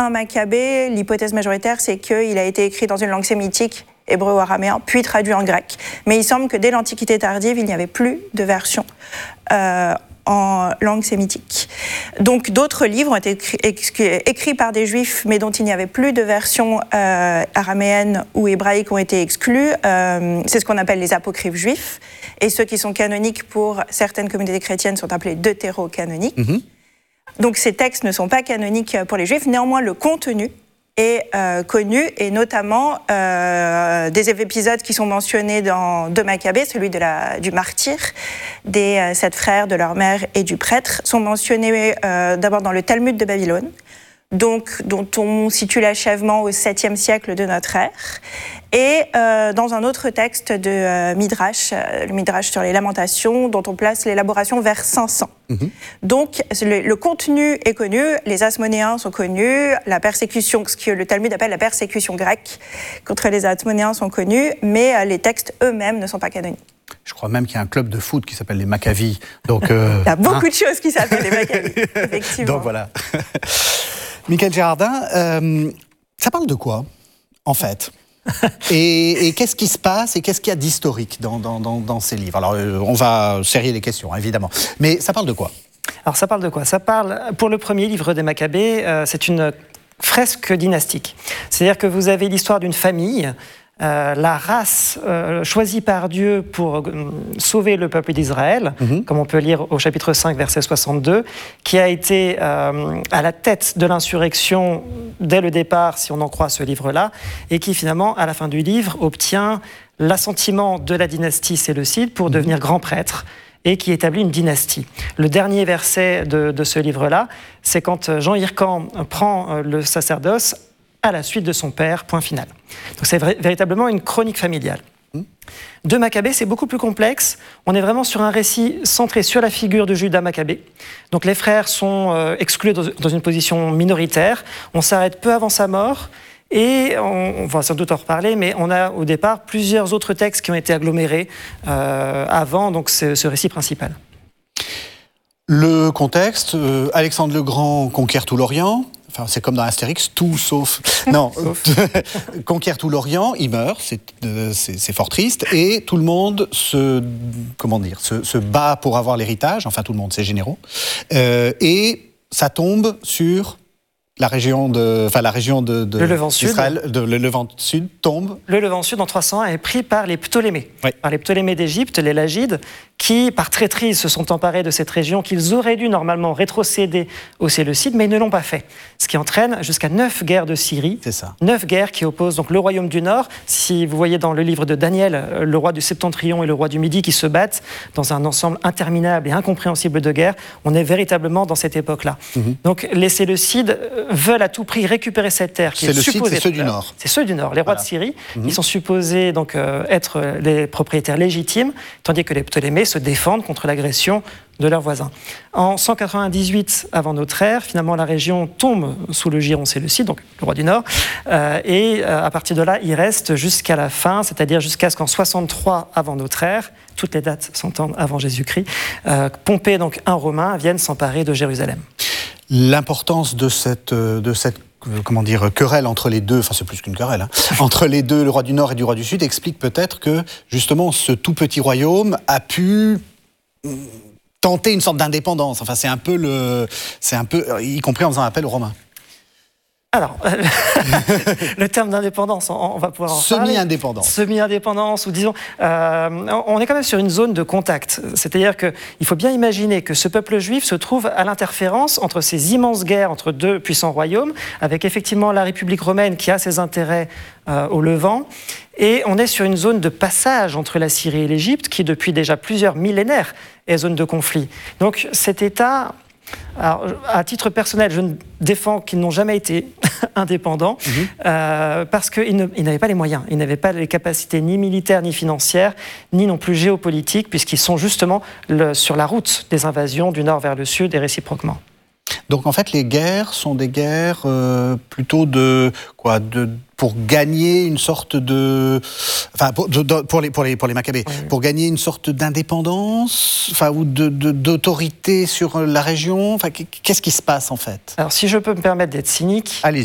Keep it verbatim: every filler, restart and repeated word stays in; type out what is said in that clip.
un Maccabée, l'hypothèse majoritaire, c'est qu'il a été écrit dans une langue sémitique, hébreu ou araméen, puis traduit en grec. Mais il semble que dès l'Antiquité tardive, il n'y avait plus de version euh, en langue sémitique. Donc d'autres livres ont été écrits, écrits par des juifs, mais dont il n'y avait plus de version euh, araméenne ou hébraïque ont été exclus. Euh, c'est ce qu'on appelle les apocryphes juifs. Et ceux qui sont canoniques pour certaines communautés chrétiennes sont appelés deutérocanoniques. Mm-hmm. Donc ces textes ne sont pas canoniques pour les juifs. Néanmoins, le contenu est euh, connu, et notamment euh, des épisodes qui sont mentionnés dans deux Maccabées, celui de la, du martyr des euh, sept frères, de leur mère et du prêtre, sont mentionnés euh, d'abord dans le Talmud de Babylone, donc, dont on situe l'achèvement au septième siècle de notre ère, et euh, dans un autre texte de euh, Midrash, euh, le Midrash sur les Lamentations, dont on place l'élaboration vers cinq cents. Mm-hmm. Donc, le, le contenu est connu, les Asmonéens sont connus, la persécution, ce que le Talmud appelle la persécution grecque contre les Asmonéens sont connus, mais euh, les textes eux-mêmes ne sont pas canoniques. Je crois même qu'il y a un club de foot qui s'appelle les Maccabies. Donc, euh, il y a beaucoup hein de choses qui s'appellent les Maccabies, effectivement. Donc voilà. Michael Gérardin, euh, ça parle de quoi, en fait ? et, et qu'est-ce qui se passe et qu'est-ce qu'il y a d'historique dans, dans, dans, dans ces livres ? Alors, euh, on va serrer les questions, évidemment. Mais ça parle de quoi ? Alors, ça parle de quoi ? Ça parle, pour le premier livre des Maccabées, euh, c'est une fresque dynastique. C'est-à-dire que vous avez l'histoire d'une famille, Euh, la race euh, choisie par Dieu pour euh, sauver le peuple d'Israël, mmh. comme on peut lire au chapitre cinq, verset soixante-deux, qui a été euh, à la tête de l'insurrection dès le départ, si on en croit ce livre-là, et qui finalement, à la fin du livre, obtient l'assentiment de la dynastie séleucide pour mmh. devenir grand prêtre, et qui établit une dynastie. Le dernier verset de, de ce livre-là, c'est quand Jean Hircan prend le sacerdoce à la suite de son père, point final. Donc c'est vrai, véritablement une chronique familiale. Mmh. De Maccabée, c'est beaucoup plus complexe. On est vraiment sur un récit centré sur la figure de Judas Maccabée. Donc les frères sont euh, exclus dans, dans une position minoritaire. On s'arrête peu avant sa mort. Et on, on va sans doute en reparler, mais on a au départ plusieurs autres textes qui ont été agglomérés euh, avant donc, ce, ce récit principal. Le contexte, euh, Alexandre le Grand conquiert tout l'Orient. Enfin, c'est comme dans Astérix, tout sauf... Non, conquiert tout l'Orient, il meurt, c'est, euh, c'est, c'est fort triste, et tout le monde se, comment dire, se, se bat pour avoir l'héritage, enfin tout le monde, c'est généraux, euh, et ça tombe sur la région de, enfin la région de, de le Levant d'Israël, Sud. De, le Levant Sud tombe. Le Levant Sud en trois cent un est pris par les Ptolémées, oui. par les Ptolémées d'Égypte, les Lagides, qui par traîtrise se sont emparés de cette région qu'ils auraient dû normalement rétrocéder aux Séleucides, mais ils ne l'ont pas fait. Ce qui entraîne jusqu'à neuf guerres de Syrie, c'est ça. neuf guerres qui opposent donc le royaume du Nord. Si vous voyez dans le livre de Daniel, le roi du Septentrion et le roi du Midi qui se battent dans un ensemble interminable et incompréhensible de guerres, on est véritablement dans cette époque-là. Mm-hmm. Donc les Séleucides veulent à tout prix récupérer cette terre qui est supposée... C'est ceux du Nord. C'est ceux du Nord, les rois voilà. de Syrie. Mm-hmm. Ils sont supposés donc euh, être les propriétaires légitimes, tandis que les Ptolémées se défendent contre l'agression de leurs voisins. En cent quatre-vingt-dix-huit avant notre ère, finalement la région tombe sous le giron séleucide, donc le roi du Nord, euh, et euh, à partir de là, il reste jusqu'à la fin, c'est-à-dire jusqu'à ce qu'en soixante-trois avant notre ère, toutes les dates s'entendent avant Jésus-Christ, euh, Pompée, donc un Romain, vienne s'emparer de Jérusalem. L'importance de cette, de cette comment dire, querelle entre les deux, enfin c'est plus qu'une querelle, hein, entre les deux, le roi du Nord et du roi du Sud, explique peut-être que justement ce tout petit royaume a pu tenter une sorte d'indépendance. Enfin c'est un peu le, c'est un peu, y compris en faisant appel aux Romains. Alors, le terme d'indépendance, on va pouvoir en parler. Semi-indépendance. Semi-indépendance, ou disons, euh, on est quand même sur une zone de contact. C'est-à-dire qu'il faut bien imaginer que ce peuple juif se trouve à l'interférence entre ces immenses guerres entre deux puissants royaumes, avec effectivement la République romaine qui a ses intérêts euh, au Levant, et on est sur une zone de passage entre la Syrie et l'Égypte, qui depuis déjà plusieurs millénaires est zone de conflit. Donc cet État... Alors, à titre personnel, je défends qu'ils n'ont jamais été indépendants mmh. euh, parce qu'ils ne, ils n'avaient pas les moyens, ils n'avaient pas les capacités ni militaires ni financières, ni non plus géopolitiques, puisqu'ils sont justement le, sur la route des invasions du nord vers le sud et réciproquement. Donc en fait, les guerres sont des guerres euh, plutôt de quoi, de pour gagner une sorte de, enfin pour, de, pour les pour les pour les Maccabées, oui. pour gagner une sorte d'indépendance, enfin ou de, de d'autorité sur la région. Enfin, qu'est-ce qui se passe en fait? Alors si je peux me permettre d'être cynique. Allez-y.